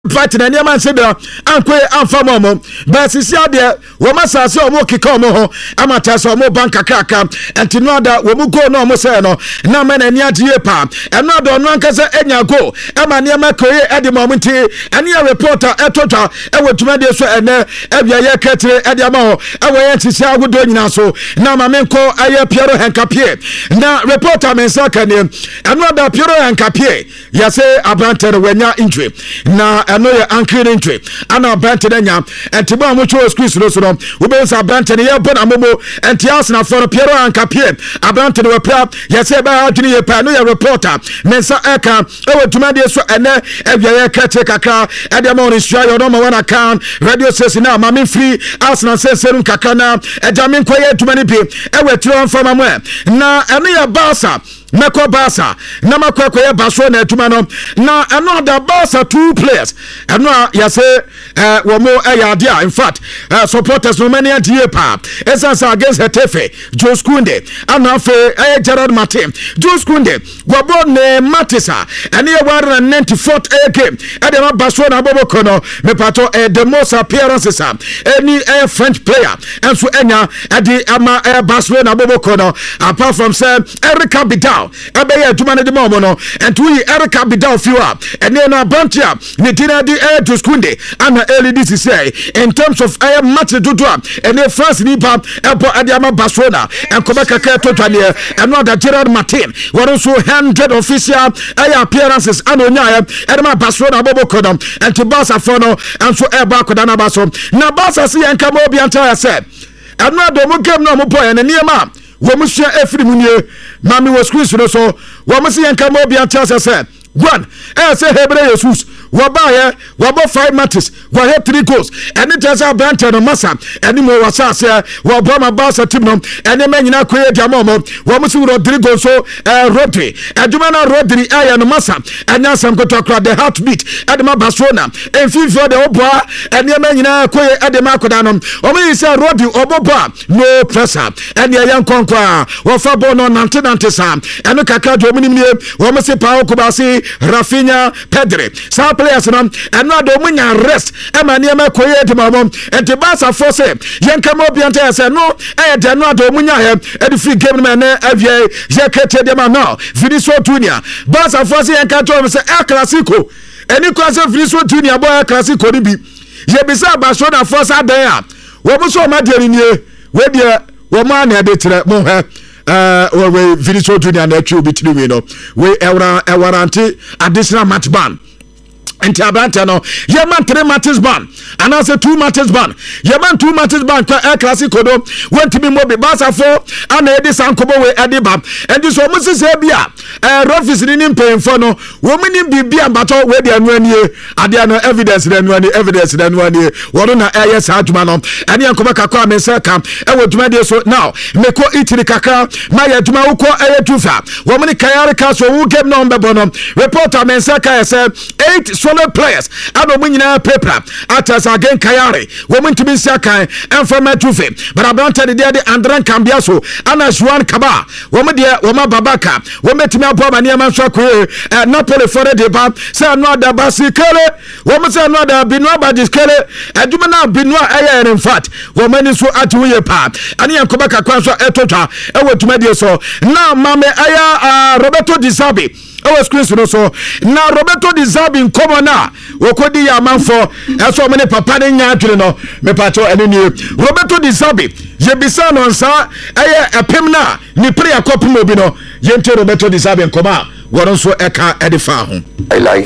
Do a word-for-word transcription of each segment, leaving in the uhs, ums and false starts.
fight na niam anse da ankwe amfa momo but sisi ade wo masase o mo kika omo ho amata so mo banka kraka entino ada wo mu go no mo se no na ma na ni agye pa eno ada ono ankasa enya go e ma niam akoye ade mo mti ene reporter etotwa e wetuma de so ene ebia ye ketre ade ama ho e wo ye ntisi agodo nyina so na ma menko aye Piero Henkapie na reporter men saka ne eno ada Piero Henkapie ya se abranter wenya injury na eno ye ankere injury ana abranter nya entibo amocho squeeze no so no we be say abranter ye bon amomo enti Arsenal for Piero Henkapie abranter we pra ya se ba adwini ye pa no ye reporter men sa eka e wetuma de so ene ebia ye kete kakra e de ma on sua yo no ma wana kan radio station na ma me free Arsenal se serum kakra na e jamin koye tuma ni bi e wetiro mfama mo na ene ya Barca Meko Barca na makwa kwa baso na etuma no na another Barca two players eno ya say eh wo mo eya dia in fact uh, supporters no many die pa essence against Hetafe Jules Kounde anafe eh Gerard Martin Jules Kounde gwabo ne Matisa ene one ninety-fourth game e de baso na boboko no me pato eh, the most appearances any eh, French player and so enya e de ama eh, baso na boboko no apart from say Eric Abidal ebe ya tuma ne de mo no entu yi Eric Abidal fiwa ene na branchia ne tina di air to Kounde ana early this say in terms of air match tutu ene France ni pa ebo adiama Barcelona enkoba kaka tutu ne another Gerard Martin were so one hundred official air appearances anonya e ma Barcelona bobo kodom enti Barca for no enso e ba kodana baso na Barca si enka mo bi anta say another mo game no mo boy ne niema wo musia efiri munie mami wo screen so so wo musia enka mo bi anta say one eh say Hebre Jesus wo ba ye wo bo five matches wo had three goals and it has a banter no massa any more was say wo bo ma Barca team no and me nyina koye diamo mo wo musi Rodrigo so eh Rodri aduma na Rodri aya no massa and ansam ko to the heartbeat aduma Barcelona en fifa de obo and me nyina koye adema koda no o me say Rodri obobo no pressure and ya yankonkwa wo fa bo no ninety ninety sam and kaka do minimie wo musi Pau Kubasi Rafinha Pedri sa players no and no do munya rest e ma niam akoye de mamo enti Barca force yenka mo bianta say no e de no do munya he e de free game man na avie je kete de ma no Vinicius Junior Barca force yenka to say El Clasico eni ko say Vinicius Junior boy El Clasico ni bi je bi say Barcelona force adan a wo mo so ma de ni we de wo ma na de tere mo he uh we Vinicius Junior na twi obi tiri we no we ewra ewarranty additional match ban enti abanta no ye man three matches ban and also two matches ban ye man two matches ban kwa El Clasico do went to be mo be Barca for and e dey sankobo we e dey bab and this one say bia eh office ni mpem for no wo mini bibia bato we dey anu ani ade no evidence dey anu ani evidence dey anu ani wo na eh yes aduma no ene enkoba kakwa me say kam e wo duma dey so now me ko itiri kaka ma ye duma wo ko eh tufa wo mini kayare ka so wo game no mbebo no reporter me say ka say eight solid players ado munyina paper atas again Kayare wo muntimi sia kan enfama tufe but abanta de de Andran Cambiaso ana Juan Kaba wo me de wo ma Babaka wo metimi abo ba ne ma so ko Napoli for de ba say no da basikele wo me say no da Benoit Badiskele aduma na Benoit aye in fact wo mani so atu ye pa ani yankoba kakwa so etotwa e wo tuma de so na mame aya Roberto Di Zerbi our screen so so na Roberto Di Zerbi nkomo na wokodi ya manfo eso mene papa ne nya adwene no me pacho ene ni Roberto Di Zerbi je bisa no nsa eye epem na ni pre akopem obi no yente Roberto Di Zerbi nkoma woron so eka edifa ho. I like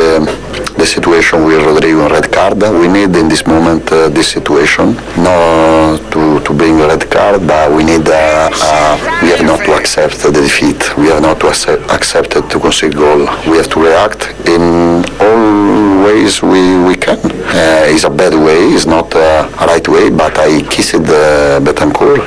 the the situation with Rodrigo on red card. We need in this moment uh, this situation, no to to bring a red card, but we need uh, uh, we have not to accept the defeat. We have not to accept, accept to concede goal. We have to react in all ways we we can. Uh, it's a bad way, it's not uh, a right way, but I kissed uh, Betancourt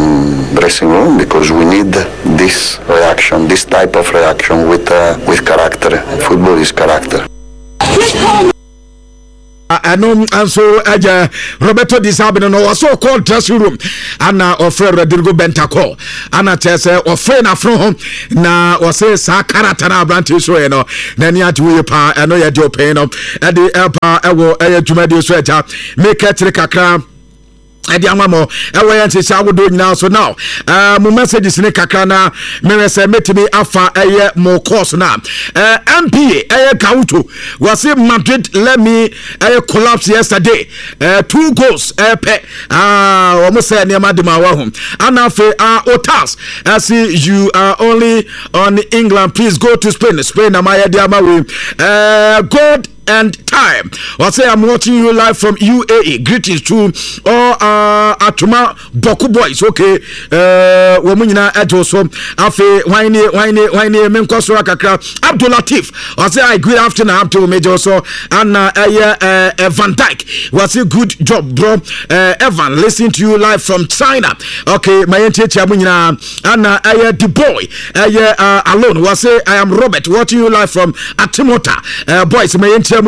in dressing room because we need this reaction, this type of reaction with uh, with character. Football is character. ɛno nso ɛgye Roberto Di Sabino no was so called dressing room ana ofre Rodrigo Bentancur ana tese ofre na fro ho na wose sa karata na Abrante so no na ni atuwe pa ɛno yɛ de open no ɛde ɛpa ɛwɔ ɛyɛ dwumadi so ɛgya make it kakra edi amamo ewe yente sha wodo nyina so now uh mo messages ne kakra na me say metimi afa eye mo course na uh, M P A eye Kauto was Madrid let me eye collapse yesterday uh, two goals uh, pe ah uh, say ne madima wa hom anafe uh, Otas as you are only on England, please go to Spain Spain na my dia mawe uh God and time. I say I'm watching you live from U A E. Greetings to all uh, Atuma Boku boys. Okay, uh, womunyina ejoso. Afe wine wine wine menkoso kakra. Abdul Latif. I say I good afternoon Abdul Major so and uh, uh, uh, Van Dyke. Was a good job, bro. Uh, Evan, listening to you live from China. Okay, my entity munyina and uh, uh, the boy. Uh, uh, alone. Was say I am Robert watching you live from Atimota. Uh, boys, my entity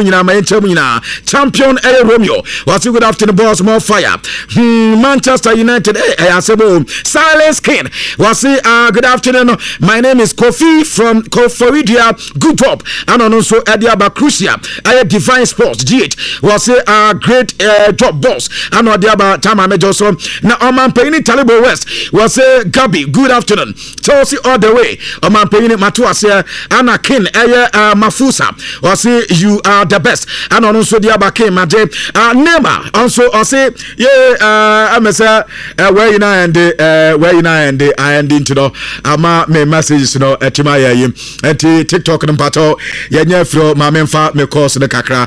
champion A Romeo was good afternoon boss more fire hmm, Manchester United eh asebo Silence King was uh, good afternoon my name is Kofi from Koforidia good job and also Ediaba Crucia I Divine Sports G H was a uh, great uh, job boss and Ediaba Tama Major so na Oman Payne Talibo West was a Gabi good afternoon Chelsea all the way Oman Payne Matuase Anna King eh uh, Mafusa was you are the best and also the abake maje uh Nema also I say yeah uh I'm say uh, where you now and uh where you now and I end into the ama me messages no etima ya enti TikTok no pato yenye fro ma memfa me course no kakra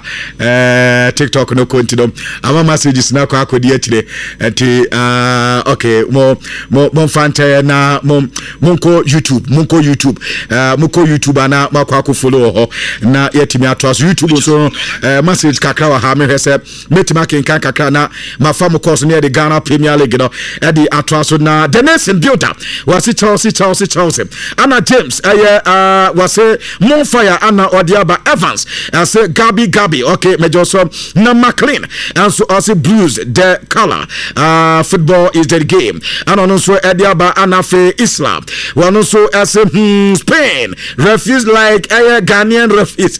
uh TikTok no continue ama messages na kwa akodi akire enti uh okay mo mo mo fante na mo monko YouTube monko YouTube uh monko YouTube ana makwa ko follow ho na yetimi ato YouTube so uh, message kakra wa ha me hwese metima kenkan kakra na mafam course near the Ghana Premier League no e di atraso na the next builder was Chelsea Chelsea Chelsea Anna James eh uh, was more fire Anna Odiaba Evans I say Gabi Gabi okay major so na McLean and so also Blues the color uh football is the game and also Ediaba Anna Fe Islam one also as hmm, Spain refuse like a Ghanaian refuse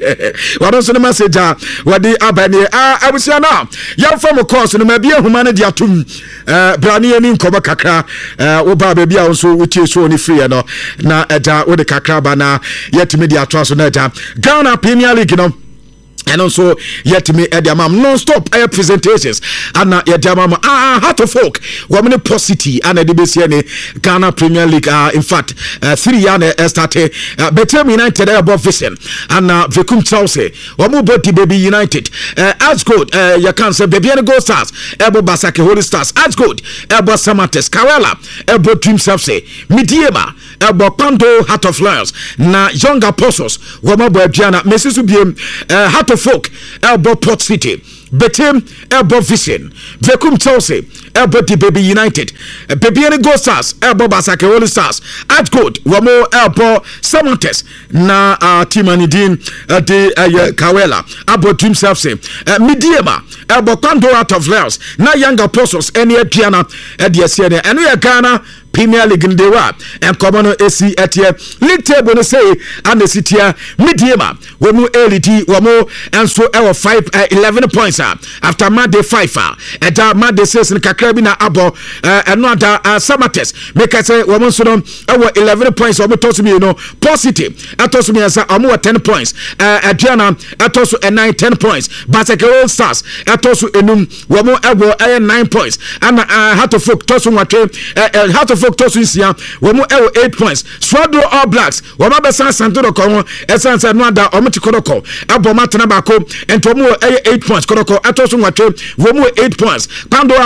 what also the message what the abani ah I was now young from a course no maybe a humanity atum uh brani ni nkoba kakra uh oba baby also uche so ni free no na eta wo de kakra ba na yet media to so na eta Ghana Premier League no and also yet me at the mam non-stop air presentations and na yet the mam ah heart of folk woman positive and the B C N Ghana Premier League uh, in fact uh, three years started uh, Betem United above vision and uh, Vekum Chelsea woman body baby United uh, as good uh, you can say baby and go stars ebo Basake Holy Stars as good ebo Samates Karela ebo Dream Selfsay Midiema ebo Pando Heart of Lions na Young Apostles woman boy Diana Mesisu biem uh, Heart of folk elbow Port City Betem elbow Vision Vekum Chelsea elbow the baby United uh, baby and go stars elbow Basake Holy Stars at good wamo elbow Samantes na uh, Timanidin uh, de uh, Kawela elbow Dream Selfsay uh, Midiema elbow Pando Out of Laos na Young Apostles any Diana uh, the C N and we are Ghana Premier League in the rap and common A C at here league table no say and the city Midiema we mu elite we mu and so our five uh, eleven points uh, after Monday five uh, and that Monday says in kakra bi na abo uh, and no other uh, Samates make I say we mu so no our eleven points we toss me you know positive atoss me say we ten points uh, Adriana atoss a nine ten points Basake All Stars atoss enum we mu abo uh, nine points and uh, Heart of Folk toss we uh, Heart of Tosu Sia, Womo L eight points. Swado All Blacks, Wama Besan Santo Komo, Essence and Wanda, Omati Kodoko, Abomatana Bako, and Tomo eight points. Kodoko, Atosu Wate, Womo eight points. Pando Out of Lions,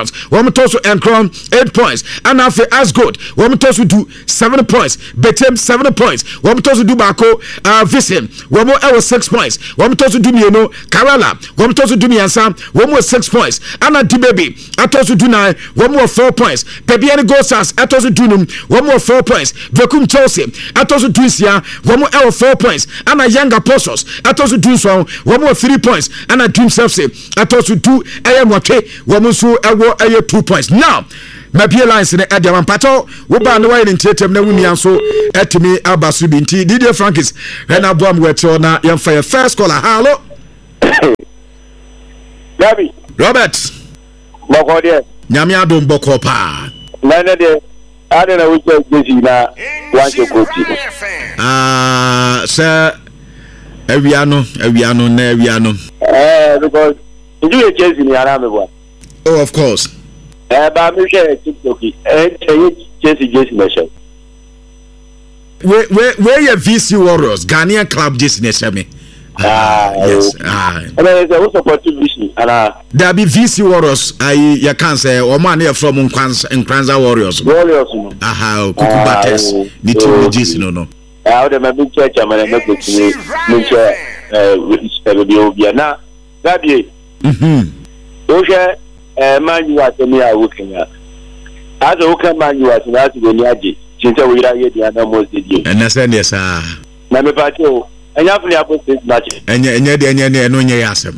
Rangers wɔn to so Nkron eight points and after as good wɔn to so do seven points Betem seven points wɔn to so do baako uh, Vision wɔn ɛwɔ six points wɔn to so do mienu Karala wɔn to so do miensa wɔn wɔ six points ana Dibebi ato so do nine wɔn wɔ four points Pebiani Gosas ato so do num wɔn wɔ four points Vekum Chelsea ato so do nsia wɔn ɛwɔ four points ana Young Apostles ato so do nso wɔn wɔ three points ana Dream Selfsay ato so do ɛyɛ nwɔtwe wɔn nso ɛwɔ ɛyɛ two points now mapie lines ne ɛde ampato wo ba ne wayɛ ne ntiatam na wuni anso ɛtumi aba so bi nti Didier Frankis ɛna boam wɛtɔ na yɛmfa yɛ first caller hello Gabi Robert bɔkɔ deɛ nyame adom bɔkɔ paa na ne deɛ ade na wotwa jesi na wanche kochi ah sɛ awia no awia no na awia no eh because you dey jesi ni ara me boy oh of course eh ba me share TikTok eh eh jesi jesi me share we we we your V C Warriors Ghanaian club jesi ne share me ah yes ah I mean say we support V C ana there be V C Warriors I you can say o man here from Nkranza Nkranza Warriors Warriors aha Kukubates ni team jesi no no ah o de me bi church amana me go tini me che eh bi obi na Gabi mhm o she eh man you at me a working as o kan man you at na to go ni age tinta we ira ye dia na mo se die and say yes ah na me pa che o enya funi abo se match enye enye de enye ne no nye yasem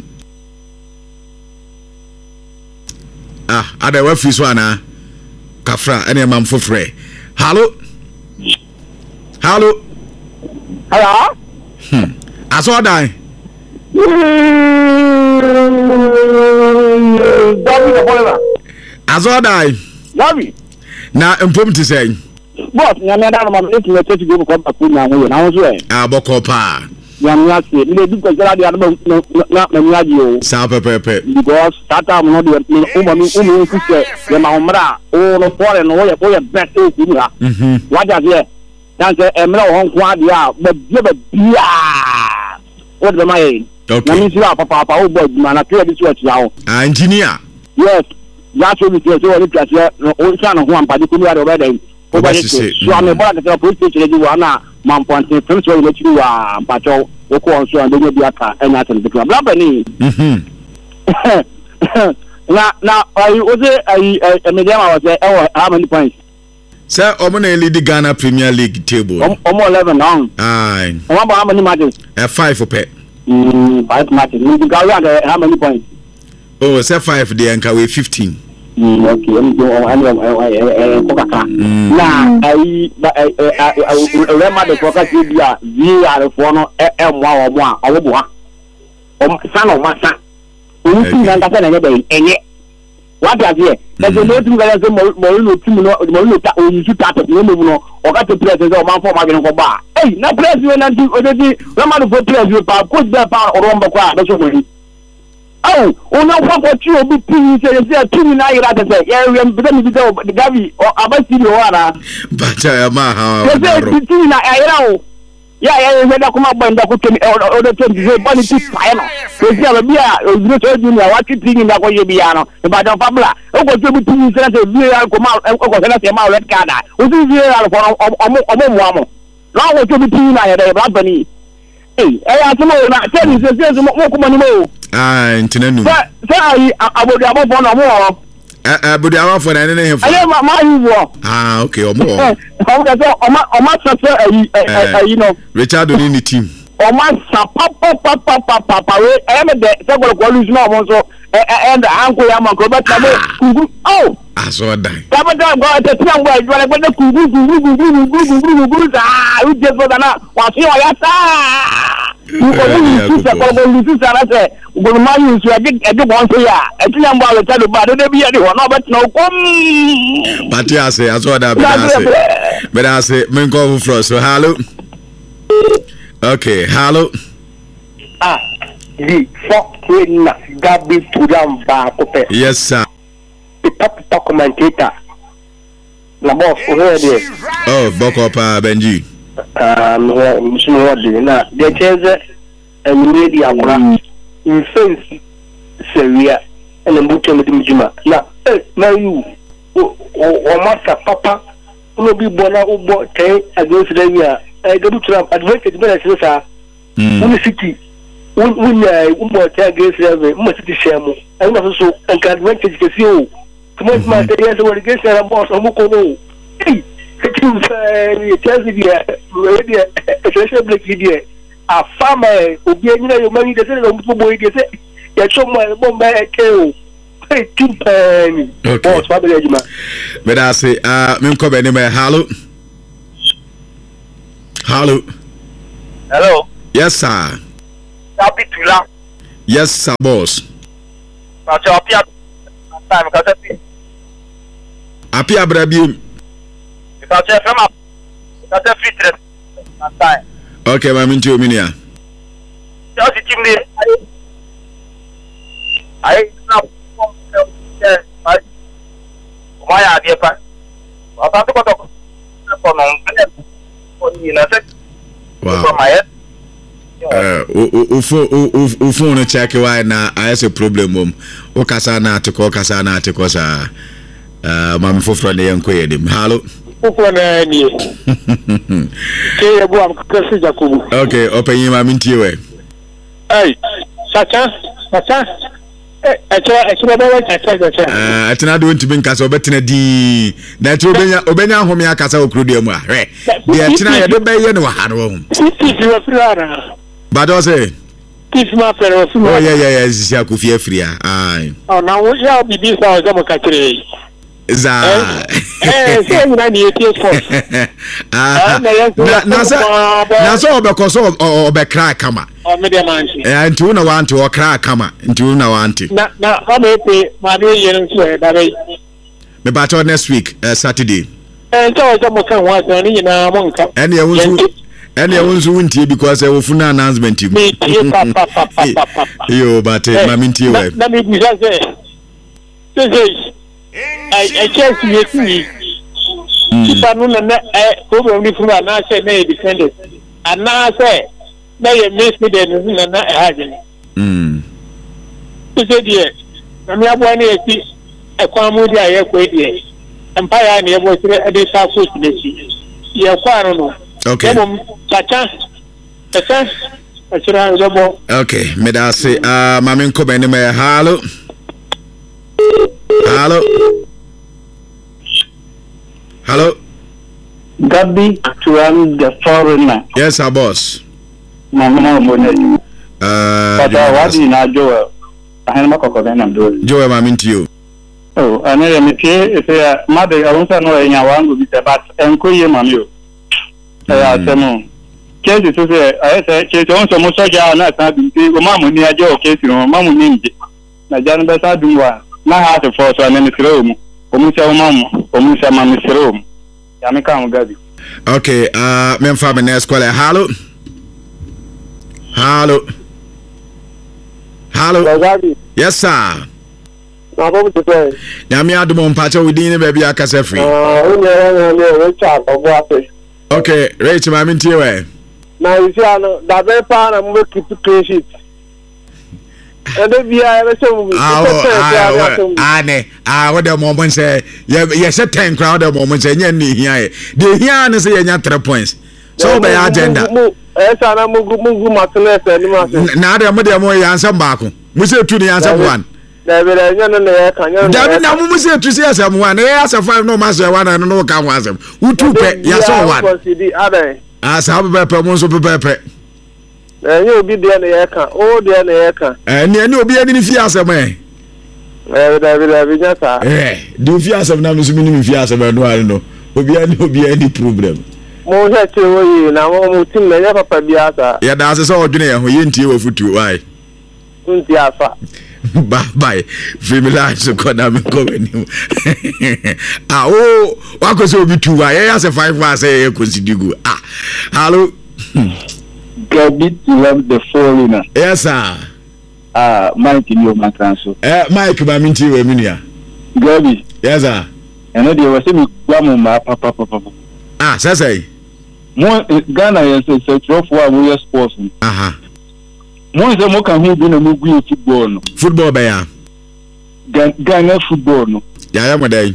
ah ada wa fi so ana kafra ene mam fofre hallo hallo hello hmm aso dan Davi the boiler aso dan Davi na empom ti say boss nyame da no ma me ti weche ti go ko ba ku na ho na ho so e ah boko pa nyame ase me du ko jara dia na na na nyaji o sa pepepe because that time no de o ma mi o mi ku se ye ma homra o no fore no ye o ye best o ku ha mhm what are there dan se emra o hon kwa dia ba bia ba bia o de ma ye okay na mi si papa papa o boy ma na tell this what ya o ah engineer yes ya so mi se so o ni place o sa na ho ampa de ku ya de o be den o ba se so am bo la ke police station di wa na mamponte from so le chiru wa ampacho o ko so an de bi aka ena tan de club la ni mhm na na ai o se ai mediama was e how many points sir omo na lead Ghana Premier League table omo eleven now ah omo ba how many matches eh five for pet mm five matches ni the Ghana how many points oh say five dey anka we fifteen mm okay em go eh ko kaka na ai ba eh rema de ko kaka bia V R fo no e mwa omo a owo bo ha o san o masa o ti na ngasa na nyebe enye what are here but the no team gala say mo no team no mo no ta o use ta to no mo no o ka to press say o man for ma gene ko ba eh na press we na ti o ti rema do for press we pa coach be pa o rombo kwa do so mo ni oh ona kwa kwa ti obi pin say say tumi na yira te say ya we be me be the Gavi o abasi ni o ara but uh, ma ha say tumi na yira o ya ya we da kuma ba nda ko tumi o do tumi say bani ti pa no so say ba bia o bi so junior wa ti tin nda ko ye bia no e ba don fabula o ko tumi tin say say bia ko ma o ko say na say ma red card o ti bia ko o mo o mo mo amo na o tumi tin na ya da ba bani eh eh asimo na tell me say say mo ko mo ni mo ah ntinanu sa sa ai abodu abofo na mo eh abodu abofo na ne ne hefo aye ma ma yi wo ah okay omo o ga so o ma o ma sa sa ai ai no Richard ni ni team o ma sa papa papa papa papa we e me de se go go lose no mo so e e da anko ya ma ko bet na mo kugu oh aso dan ka ba da go te ti an go ju le gbe kugu kugu kugu kugu kugu sa u je so da na wa fi wa ya sa u ko ni sa ko go ni sa ra se go ma yu su e e bon so ya e ti an ba le ta do ba do de bi ya di ho na bet na ko pati ase aso da be ase be ase men ko fro so hello okay hello ah the fuck na Gabi Tudam ba ko pe yes sir the top commentator la boss o here oh boko pa Benji ah no so what na the cheze and media akura in sense severe and then book him with Jima. Now, now you, or master papa, will be born out of what ten against the year. I go to Trump advantage benefits are in the city. When I more against the must be shame. I was also an advantage to you. Come on, my days were against the boss of Moko. Hey, tell me, a a farmer who gave you your money, the boy gets it. You're so much bomb by a kill. Hey, two penny. Okay, but I say, uh, Minko Benime, hello. Hello. Hello. Yes, sir. Happy to laugh. Yes, sir, boss. But your appear time because Appear, Brabim. Because you're from up. Because you're free trip. Time. Okay, I'm into a minute. Just the team there. I know. Why are you? I thought about wow. Uh, u phone check why na I has a problem um. O kasa na te ko kasa na te ko sa. Uh, mama foforo na yenko yedim. Hello. Foforo na ni. Ke ebu am kasi Jacob. Okay, open you mama ntie we. Hey, Sacha, Sacha. Eh, acha acha ba wa acha acha. Eh, atina do ntimi nkasa obetina di. Na ti obenya obenya home akasa okrodi mu a. Hwe. Bi atina ye de beye ne wa ha no hu. Ti wa frara. Bado say. Ti ma frara wa fu. Oh yeah yeah yeah, zisi akofie afria. Ai. Oh na wo ya bibi sa o jamo kakire. Za. Eh, say na ni eti for. Ah. Na so na so obekoso obekra kama. O me de manchi. Eh, nti una want o kra kama. Nti una want. Na na o me pe ma be yen so e da be. Me ba to next week, uh, Saturday. Eh, to o jamo kan wa so ni na mo nka. Ene e wonsu ene e wonsu wuntie because e wo funa announcement you. Me tie pa pa pa pa. Yo, but ma mintie we. Na me bi say. Say I I can't see it. If I know that I probably from an answer may defend it. And now I say, now you miss me then, and I had it. Hm. To say, dear, I'm not one year, a quamudia, I quit here. Empire, and you was a day south foot. You're quite no. Okay. Chacha, Chacha, Chacha, okay, me da say, uh, Mamin Kobeni, me hello. Hello. Hello. Gabi Turam, the foreigner. Yes, sir, boss. Mama Bonnet. Uh, but I was in our Joel. I am not going to do. Joel, I'm into you. Oh, I know me if a mother, I don't know in our one with the bat and Koya Mamu. I said, no. Case to say, I said, Case on some soldier, not having Mamma near Joe, case, Mamma Ninja. Na Jan Bessa Dumwa. Na ha to force and then throw mu omusa mama omusa mama throw mu ya me kan Gabi. Okay, uh me mfa me next call. Hello. Hello. Hello. Gabi. Yes sir. Na bo to say na me adom mpacha within the baby akasa free. Ah o ne ne we cha obo ape. Okay, Rachel ma mintie we. Na isi ano da be pa na mo keep clean sheet. Ah, ne, ah, what the moment say, yes, a ten crowd of moments, and yen here. The here is a three points. So by agenda. Now, the mother more answer back. We say to the answer one. David, now we say to see some one, yes, a five no master one and no can was him. Who took it? Yes, one. As how be per month of pepper. And you'll be there in the air, oh, there in the air. And you know, be any fears of me. Eh, do fears of numbers, meaning fears of no, I don't know. Will be any, will be any problem. More head to you now, almost in the never pabiata. Yeah, that's all junior who ain't you for two. Why? Bye bye. Female so called I'm coming. Ah, oh, what was over two? I asked a five was a consider. Ah, hello. Gabi Turam, the foreigner. Yes, sir. Ah, Mike in your matranso. Eh, Mike, my minty, Emilia. Gabi. Yes, sir. And then you were saying, Guamma, papa, papa. Ah, say. More Ghana is a rough one with sports. Aha. More is a more can who been a movie football. Football, bear. Ghana football no. Yeah, yeah, my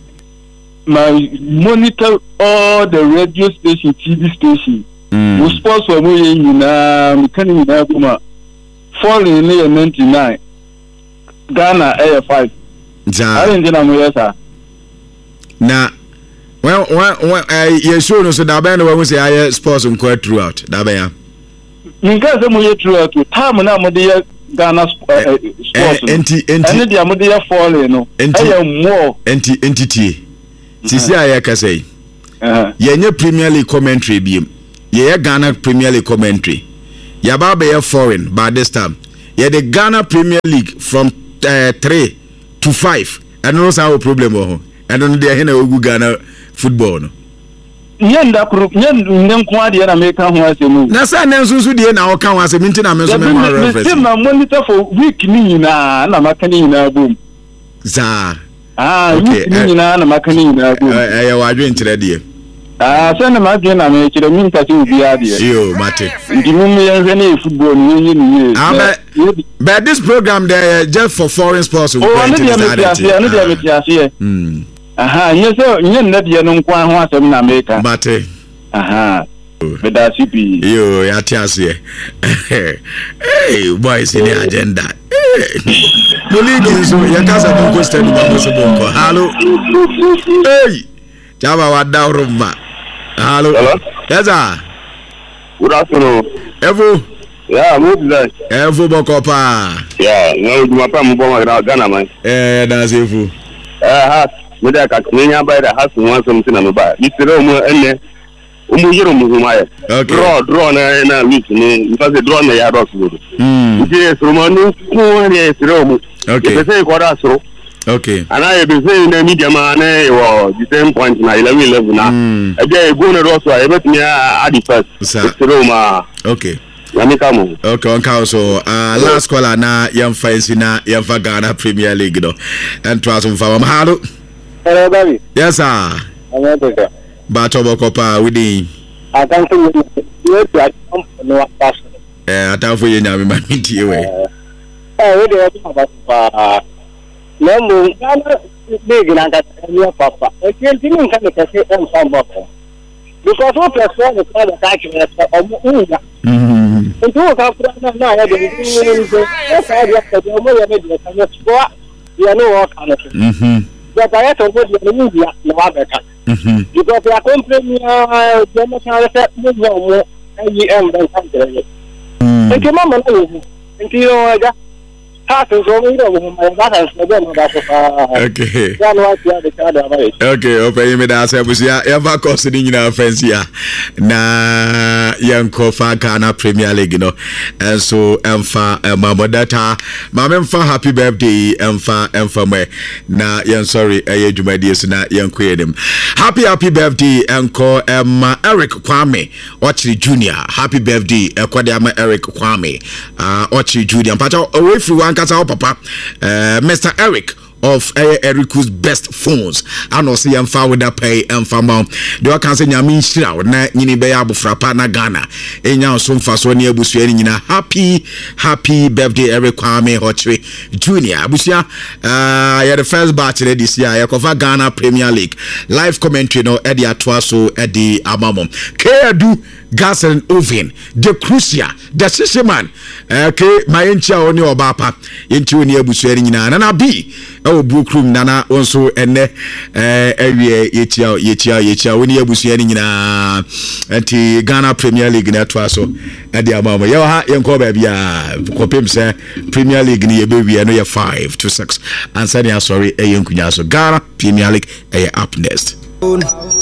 My monitor all the radio station, T V station. Mm. We sports for me in uh mechanic in Aguma. Falling in the ninety-nine. Ghana Air five. I didn't know sir. Na when when when uh, you show no so that when we say I sports on quite throughout. That be ya. In case we throughout time na mo dey Ghana sports. Enti enti. And dey mo dey fall no. Enti more. Enti entity. Sisi aye ka say. Uh. Yenye Premier League commentary biem. Ye Ghana Premier League commentary. Yaba be foreign by this time. Ye the Ghana Premier League from uh, three to five. And no say problem oh. And on dey na ogu Ghana football no. Yenda pro yen kwa de na make ho asemu. Na say na nsusu de na o kan wa asemu nti na me so me ma reference. Me na monitor for week ni na na makani na boom. Za. Ah, week ni na na makani na boom. Eh eh wa adwen kire de. Ah, say na ma adwen na me kire mi ntase obi ade. Yo, mate. Ndi mu me yen na football ni ni. Ah, but this program there just for foreign sports. Oh, no dey me tiase, no dey me tiase. Hmm. Aha, yes sir, yen na de no nkwa ho asem na America. Mate. Aha. Beda C P. Yo, ya tiase. Hey, boys in the agenda. No league so ya kasa don question ba mo se bonko. Hello. Hey. Jaba wa dauruma. Hello. Hello. Yes sir. Good afternoon. Evo. Yeah, I'm good. Evo bokopa. Yeah, no do mapa mo bo ma Ghana man. Eh, that's Evo. Eh, ha. Me da ka menya ba da hasu wan something na me ba. Isere mo enne. Umu yero mu humaye. Draw draw na na week ni. Because draw na ya rock go. Mm. Ije sromanu ko ni isere mo. Okay. Be say ko da sro. Okay. And I be say na media man na wo the same point na eleven eleven na. E je go na do so e bet me a di first. Isere ma. Okay. Yamikamu. Okay, on council. Uh, last caller na yam fancy na yam fa Ghana Premier League no. And twas on fam. Hello. Hello, baby. Yes, sir. I'm not there. Batobo kopa within. I can't see you. You have no passion. Eh, ata for you na me manti we. Eh, we dey talk about no mo Ghana big na ka you papa. E ti ti nka me ka say em fam papa. Because what person the call the catch me o uya. Mhm. Ntu ka fura na na ya de ni ni so. E ka ya ka de mo ya me de ka ya so. Ya no work on it. Mhm. Ya ka ya to mo de ni ya na wa be ka. Mhm. Because ya company ya de mo sa se mo mo I M dan kan de. Mhm. Ntu mama na yo. Ntu yo ja. Okay. Okay, open you me da say busia ever cost ni nyina fence ya na yanko fa Ghana Premier League no. And so emfa mamodata mama emfa happy birthday emfa emfa me na yan sorry eye dwumadi so na yanko yedem. Happy happy birthday enko Emma Eric Kwame Ochiri Junior. Happy birthday ekwade ama Eric Kwame uh Ochiri Junior. Pacha away free one kasa papa uh, Mister Eric of uh, Eric's best phones and also yam fa with that pay and fama do can say nyame nhira na nyini be ya bofra pa na Ghana enya so mfa so ne abusua ni nyina. Happy happy birthday Eric Kwame Ochiri Junior. Abusia uh ya the first batch this year ya cover Ghana Premier League live commentary no e de atoa so e de amamo Kedu gas and oven the crucial the sisman okay my encha oni obapa enti oni abusua ni nyina na na bi o bookroom nana onso enne eh awie yetia yetia yetia oni abusua ni nyina enti Ghana Premier League na toa so e de amamo ye ha yenko ba bia kopem se Premier League ni ye be wie no ye five to six and say sorry e yenkunya so Ghana Premier League e up next.